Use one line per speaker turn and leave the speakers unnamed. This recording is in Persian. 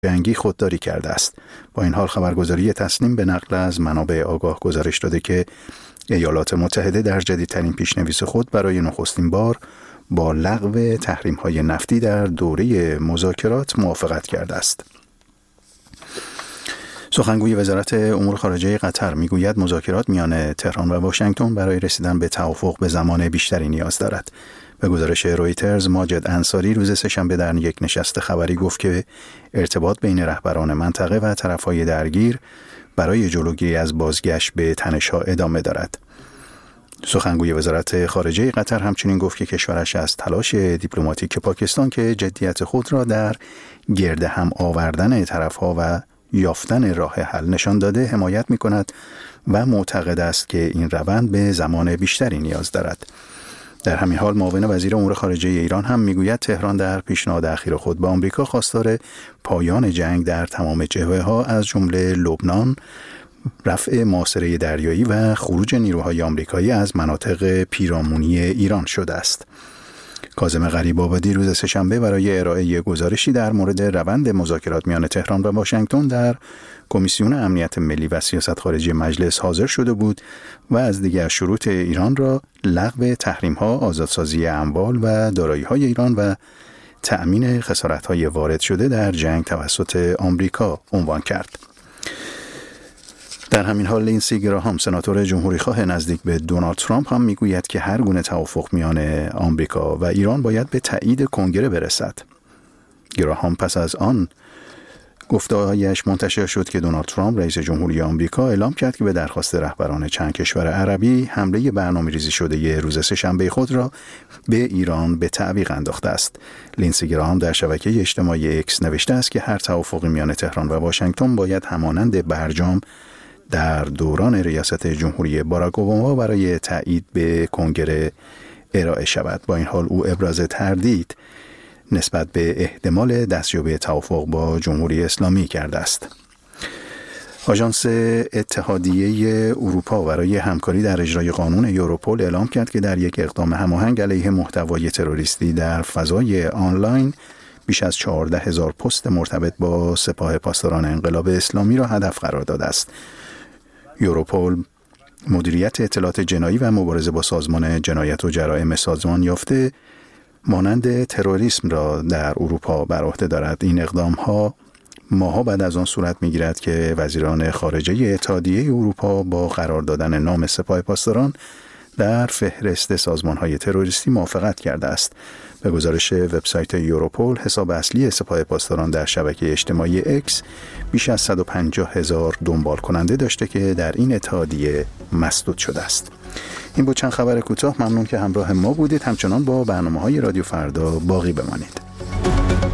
جنگی خودداری کرده است. با این حال خبرگزاری تسنیم به نقل از منابع آگاه گزارش داده که ایالات متحده در جدیدترین پیشنویس خود برای نخستین بار با لغو تحریم‌های نفتی در دوره مذاکرات موافقت کرده است. سخنگوی وزارت امور خارجه قطر میگوید مذاکرات میان تهران و واشنگتن برای رسیدن به توافق به زمان بیشتری نیاز دارد. به گزارش رویترز، ماجد انصاری روز سه‌شنبه در یک نشست خبری گفت که ارتباط بین رهبران منطقه و طرف‌های درگیر برای جلوگیری از بازگشت به تنش‌ها ادامه دارد. سخنگوی وزارت خارجه قطر همچنین گفت که کشورش از تلاش دیپلماتیک پاکستان که جدیت خود را در گرد هم آوردن طرف‌ها و یافتن راه حل نشان داده حمایت می‌کند و معتقد است که این روند به زمان بیشتری نیاز دارد. در همین حال معاون وزیر امور خارجه ایران هم میگوید تهران در پیشنهاد اخیر خود به آمریکا خواستار پایان جنگ در تمام جبهه‌ها از جمله لبنان، رفع محاصره دریایی و خروج نیروهای آمریکایی از مناطق پیرامونی ایران شده است. کاظم غریب‌آبادی روز سه‌شنبه برای ارائه گزارشی در مورد روند مذاکرات میان تهران و واشنگتن در کمیسیون امنیت ملی و سیاست خارجی مجلس حاضر شده بود و از دیگر شروط ایران را لغو تحریم‌ها، آزادسازی اموال و دارایی‌های ایران و تأمین خسارت‌های وارد شده در جنگ توسط آمریکا عنوان کرد. در همین حال لینسی گراهام، سناتور جمهوریخواه نزدیک به دونالد ترامپ هم میگوید که هر گونه توافق میان آمریکا و ایران باید به تایید کنگره برسد. گراهام پس از آن گفته‌هایش منتشر شد که دونالد ترامپ رئیس جمهوری آمریکا اعلام کرد که به درخواست رهبران چند کشور عربی حمله برنامه‌ریزی شده روز سه‌شنبه خود را به ایران به تعویق انداخته است. لینسی گراهام در شبکه اجتماعی اکس نوشته است که هر توافقی میان تهران و واشنگتن باید همانند برجام در دوران ریاست جمهوری باراک اوباما برای تایید به کنگره ارائه شود. با این حال او ابراز تردید نسبت به احتمال دستیابی به توافق با جمهوری اسلامی کرده است. آژانس اتحادیه اروپا برای همکاری در اجرای قانون یوروپول اعلام کرد که در یک اقدام هماهنگ علیه محتوای تروریستی در فضای آنلاین بیش از 14,000 پست مرتبط با سپاه پاسداران انقلاب اسلامی را هدف قرار داده است. یوروپول مدیریت اطلاعات جنایی و مبارزه با سازمان جنایت و جرایم سازمان یافته مانند تروریسم را در اروپا بر عهده دارد. این اقدام‌ها ماه‌ها بعد از آن صورت می‌گیرد که وزیران خارجه اتحادیه اروپا با قرار دادن نام سپاه پاسداران در فهرست سازمان‌های تروریستی موافقت کرده است. به گزارش وبسایت یوروپول، حساب اصلی سپاه پاسداران در شبکه اجتماعی اکس بیش از 150,000 دنبال کننده داشته که در این اتحادیه مسدود شده است. این بود چند خبر کوتاه. ممنون که همراه ما بودید. همچنان با برنامه‌های رادیو فردا باقی بمانید.